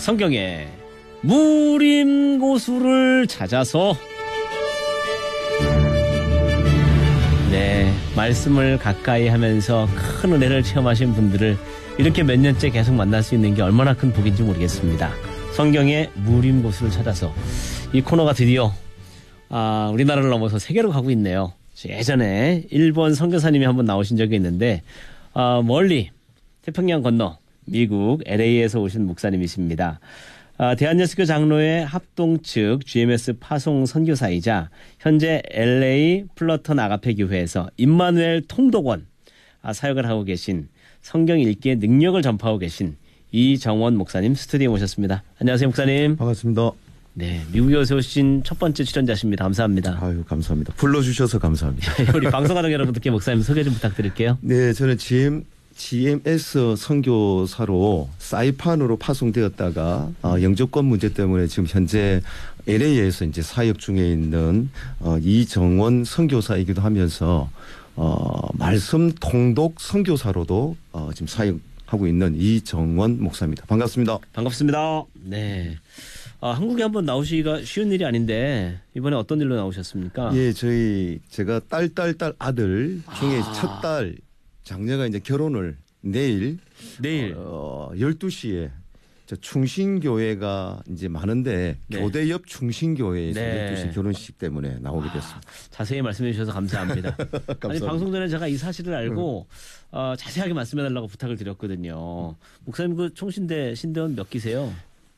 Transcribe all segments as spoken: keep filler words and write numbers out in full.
성경의 무림고수를 찾아서. 네, 말씀을 가까이 하면서 큰 은혜를 체험하신 분들을 이렇게 몇 년째 계속 만날 수 있는 게 얼마나 큰 복인지 모르겠습니다. 성경의 무림고수를 찾아서, 이 코너가 드디어 아, 우리나라를 넘어서 세계로 가고 있네요. 예전에 일본 선교사님이 한번 나오신 적이 있는데 아, 멀리 태평양 건너 미국 엘에이에서 오신 목사님이십니다. 아, 대한예수교 장로회 합동 측 지엠에스 파송 선교사이자 현재 엘에이 플러턴 아가페 교회에서 임마누엘 통독원 아, 사역을 하고 계신, 성경 읽기의 능력을 전파하고 계신 이정원 목사님 스튜디오에 모셨습니다. 안녕하세요, 목사님. 반갑습니다. 네, 미국에서 오신 첫 번째 출연자십니다. 감사합니다. 아유, 감사합니다. 불러주셔서 감사합니다. 우리 방송하는 여러분들께 목사님 소개 좀 부탁드릴게요. 네, 저는 지엠, 지엠에스 선교사로 사이판으로 파송되었다가 어, 영주권 문제 때문에 지금 현재 엘에이에서 이제 사역 중에 있는 어, 이정원 선교사이기도 하면서 어, 말씀 통독 선교사로도 어, 지금 사역하고 있는 이정원 목사입니다. 반갑습니다. 반갑습니다. 네. 아, 한국에 한번 나오시기가 쉬운 일이 아닌데 이번에 어떤 일로 나오셨습니까? 예, 저희 제가 딸, 딸, 딸 아들 중에 아. 첫 딸 장녀가 이제 결혼을 내일 내일 어, 열두 시에 저 충신교회가 이제 많은데 네. 교대 옆 충신교회에서 네. 열두 시 결혼식 때문에 나오게 됐습니다. 아, 자세히 말씀해 주셔서 감사합니다. 감사합니다. 아니, 방송 전에 제가 이 사실을 알고 음. 어, 자세하게 말씀해 달라고 부탁을 드렸거든요. 목사님 그 총신대 신대원 몇 기세요?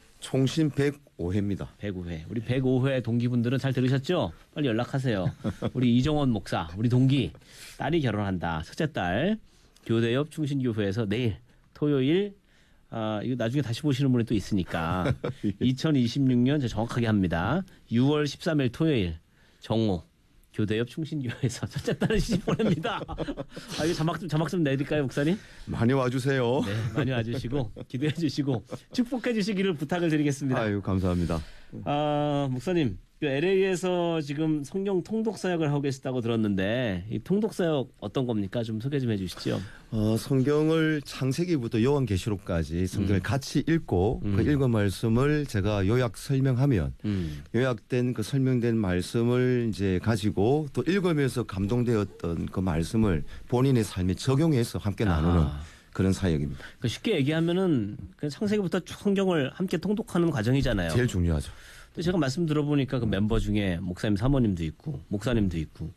총신 백오 회입니다. 백오 회. 우리 백오 회 동기분들은 잘 들으셨죠? 빨리 연락하세요. 우리 이정원 목사, 우리 동기 딸이 결혼한다. 첫째 딸 교대 옆 충신교회에서 내일 토요일, 아, 이거 나중에 다시 보시는 분이 또 있으니까 이천이십육 년 정확하게 합니다. 유월 십삼일 토요일 정오 교대 옆 충신교회에서 첫째 딸은 시집 보냅니다. 아, 이거 자막 좀 자막 좀 내드릴까요, 목사님? 많이 와주세요. 네, 많이 와주시고 기도해 주시고 축복해 주시기를 부탁을 드리겠습니다. 아유, 감사합니다. 아, 목사님, 엘에이에서 지금 성경 통독 사역을 하고 계시다고 들었는데 이 통독 사역 어떤 겁니까? 좀 소개 좀 해주시죠. 어, 성경을 창세기부터 요한계시록까지 성경을 음. 같이 읽고 음. 그 읽은 말씀을 제가 요약 설명하면 음. 요약된 그 설명된 말씀을 이제 가지고 또 읽으면서 감동되었던 그 말씀을 본인의 삶에 적용해서 함께 아. 나누는 그런 사역입니다. 그러니까 쉽게 얘기하면은 그냥 창세기부터 쭉 성경을 함께 통독하는 과정이잖아요. 제일 중요하죠. 근데 제가 말씀 들어보니까 그 멤버 중에 목사님 사모님도 있고 목사님도 있고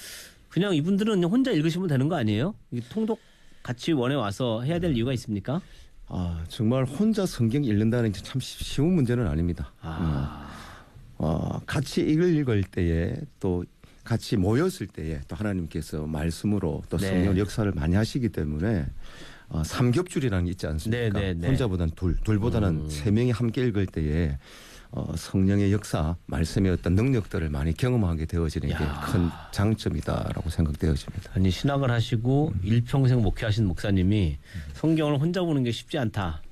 그냥 이분들은 혼자 읽으시면 되는 거 아니에요? 이 통독 같이 원에 와서 해야 될 이유가 있습니까? 아, 정말 혼자 성경 읽는다는 게 참 쉬운 문제는 아닙니다. 아. 어, 같이 읽을 때에 또 같이 모였을 때에 또 하나님께서 말씀으로 또 성령 네. 역사를 많이 하시기 때문에 어, 삼겹줄이라는 게 있지 않습니까? 네, 네, 네. 혼자보다는 둘, 둘보다는 음. 세 명이 함께 읽을 때에 어, 성령의 역사, 말씀의 어떤 능력들을 많이 경험하게 되어지는 게 큰 장점이다라고 생각되어집니다. 아니, 신학을 하시고 음. 일평생 목회하신 목사님이 성경을 혼자 보는 게 쉽지 않다.